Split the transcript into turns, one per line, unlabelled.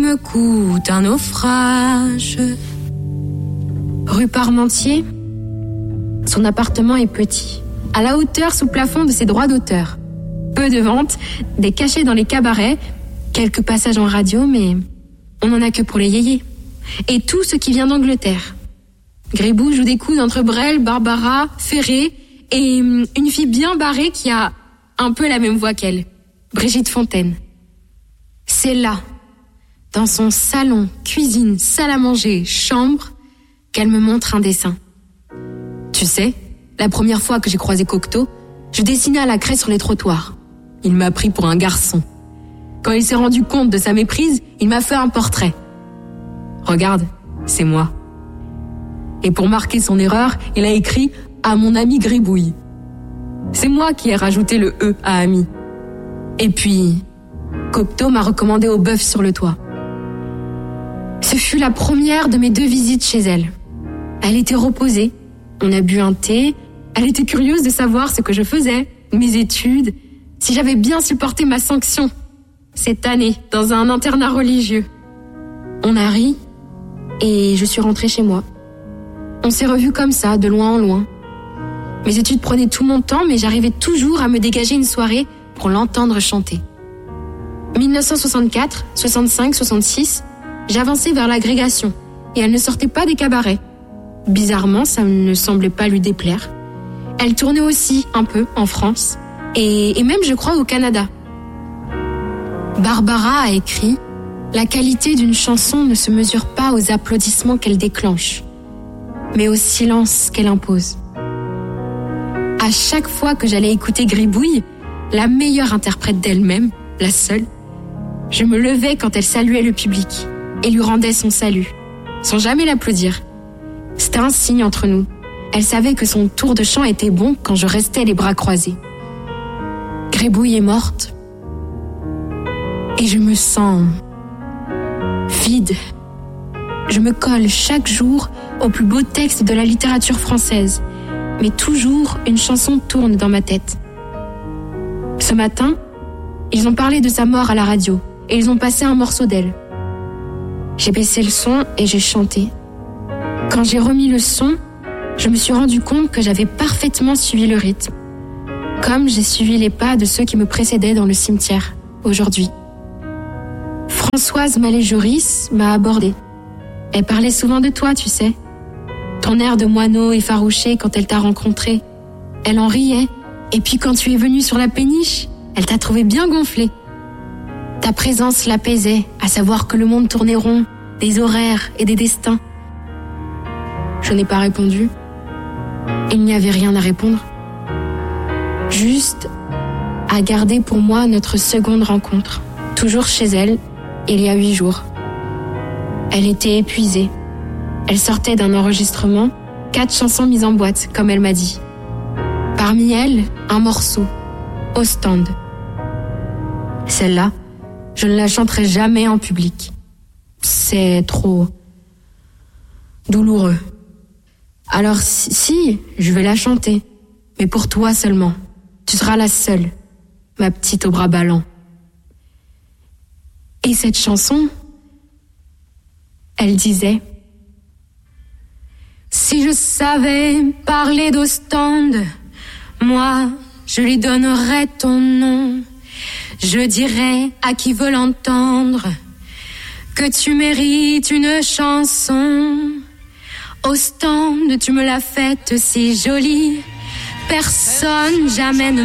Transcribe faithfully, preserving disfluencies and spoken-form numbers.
me coûte un naufrage. Rue Parmentier, son appartement est petit, à la hauteur sous plafond de ses droits d'auteur. Peu de ventes, des cachets dans les cabarets, quelques passages en radio, mais on n'en a que pour les yéyés. Et tout ce qui vient d'Angleterre. Gribouille joue des coudes entre Brel, Barbara, Ferré et une fille bien barrée qui a un peu la même voix qu'elle, Brigitte Fontaine. C'est là, dans son salon, cuisine, salle à manger, chambre, qu'elle me montre un dessin. Tu sais, la première fois que j'ai croisé Cocteau, je dessinais à la craie sur les trottoirs. Il m'a pris pour un garçon. Quand il s'est rendu compte de sa méprise, il m'a fait un portrait. Regarde, c'est moi. Et pour marquer son erreur, il a écrit « à mon ami Gribouille ». C'est moi qui ai rajouté le « e » à ami. Et puis, Cocteau m'a recommandé au bœuf sur le toit. Ce fut la première de mes deux visites chez elle. Elle était reposée, on a bu un thé, elle était curieuse de savoir ce que je faisais, mes études, si j'avais bien supporté ma sanction cette année dans un internat religieux. On a ri et je suis rentrée chez moi. On s'est revus comme ça, de loin en loin. Mes études prenaient tout mon temps, mais j'arrivais toujours à me dégager une soirée pour l'entendre chanter. dix-neuf cent soixante-quatre, soixante-cinq, soixante-six, j'avançais vers l'agrégation et elle ne sortait pas des cabarets. Bizarrement, ça ne semblait pas lui déplaire. Elle tournait aussi un peu en France et, et même, je crois, au Canada. Barbara a écrit « La qualité d'une chanson ne se mesure pas aux applaudissements qu'elle déclenche, mais au silence qu'elle impose. » À chaque fois que j'allais écouter Gribouille, la meilleure interprète d'elle-même, la seule, je me levais quand elle saluait le public et lui rendais son salut, sans jamais l'applaudir. C'était un signe entre nous. Elle savait que son tour de chant était bon quand je restais les bras croisés. Gribouille est morte et je me sens vide. Je me colle chaque jour au plus beau texte de la littérature française, mais toujours une chanson tourne dans ma tête. Ce matin, ils ont parlé de sa mort à la radio et ils ont passé un morceau d'elle. J'ai baissé le son et j'ai chanté. Quand j'ai remis le son, je me suis rendu compte que j'avais parfaitement suivi le rythme, comme j'ai suivi les pas de ceux qui me précédaient dans le cimetière, aujourd'hui. Françoise Mallet-Joris m'a abordée. Elle parlait souvent de toi, tu sais. Ton air de moineau effarouché quand elle t'a rencontré. Elle en riait, et puis quand tu es venu sur la péniche, elle t'a trouvé bien gonflé. Ta présence l'apaisait, à savoir que le monde tournait rond, des horaires et des destins. Je n'ai pas répondu. Il n'y avait rien à répondre. Juste à garder pour moi notre seconde rencontre, toujours chez elle, il y a huit jours. Elle était épuisée. Elle sortait d'un enregistrement, quatre chansons mises en boîte, comme elle m'a dit. Parmi elles, un morceau, Ostende. Celle-là, je ne la chanterai jamais en public. C'est trop douloureux. Alors si, si, je vais la chanter, mais pour toi seulement. Tu seras la seule, ma petite au bras ballants. Et cette chanson, elle disait: si je savais parler d'Ostende, moi, je lui donnerais ton nom. Je dirais à qui veut l'entendre que tu mérites une chanson. Ostende, tu me l'as faite si jolie, personne jamais ne